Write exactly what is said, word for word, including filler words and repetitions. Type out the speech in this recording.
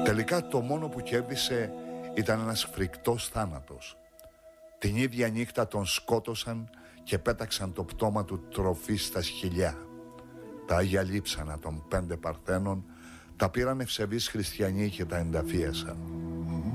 Τελικά το μόνο που κέρδισε ήταν ένας φρικτός θάνατος. Την ίδια νύχτα τον σκότωσαν και πέταξαν το πτώμα του τροφή στα σκυλιά. Τα Άγια Λείψανα των πέντε Παρθένων τα πήραν ευσεβείς χριστιανοί και τα ενταφίασαν.